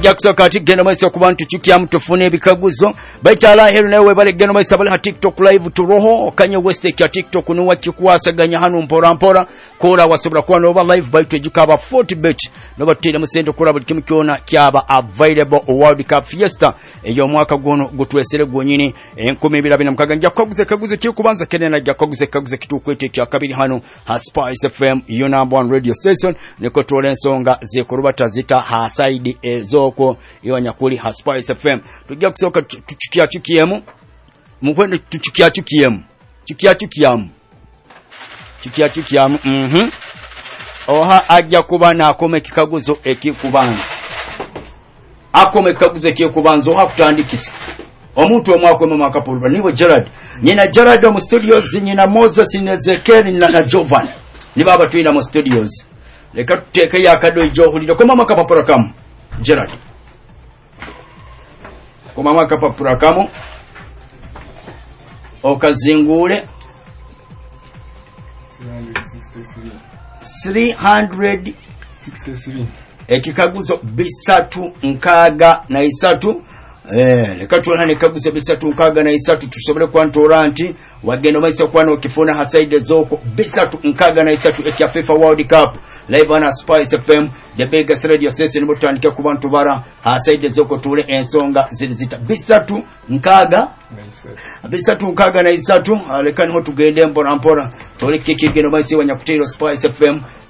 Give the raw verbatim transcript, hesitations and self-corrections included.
Jackson kati genda maiso ku bantu chukya mtu fune bikaguzo baitala hero nawe bale genda maiso bale ha TikTok live turoho Kanye West ya TikTok no wakikwasaganya hanu mpora mpora kola wasobra kwa no live baitu jikaba forty bet no batira musendo kola buli kimu kyona kyaba available World Cup Fiesta eyo mwaka gono gutwesere gonyini enkumi birabina mukaganja kwaguze kaguze kyo kubanza kenena ja kwaguze kaguze kitu kwete kya kabiri hano ha Spice F M yo number one radio station niko tole ensonga zekurubata zita ha side ezoko iwanyakuli ha Spice F M tujja kusoka tuchukia chukiemu mukwende tuchukia chukiemu chukia chukiamu chukia chukiamu mhm oha ajja kuba na akome kikaguzo ekikubanza akome kikaguzo ekikubanza oha kutandikisa omuntu omwako mu makapulwa niwe Gerard nyina Gerard mu studios nyina Moses Nezekeri na, na Jovan ni baba tuina mu studios leka tuteke yakado ijohuliro koma makapapura kamu Gerard koma makapapura kamu okazingule three hundred sixty-three ekikaguzo bisatu nkaga na isatu eh leka tuolane kaguzo bisatu nkaga na isatu tusobole kwantora nti wagendo maisa kwana okifuna hasaide zoko bisatu nkaga na isatu ekya FIFA World Cup live on Spice F M the biggest radio station mutandika ku bantu bara hasaide zoko tule ensonga zilizita bisatu nkaga bisatu nkaga na isatu leka niho tugende mbora mpora tole kiki gendo maisa wanyakutiro Spice F M